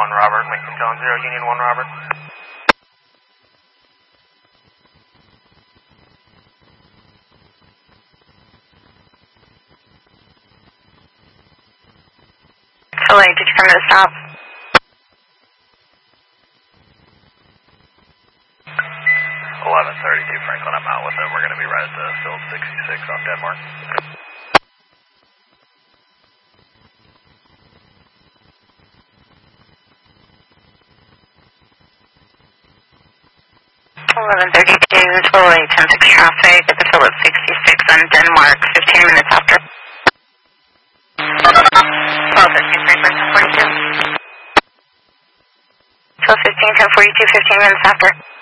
Robert, Lincoln Tone 0, Union 1 Robert. Hello, did you come to the stop? 1132 Franklin, I'm out with him. We're going to be right at the field 66 off Denmark. Total 10-6 traffic at the field at 66 on Denmark, 15 minutes after. 12:15, 10:42, 15 minutes after.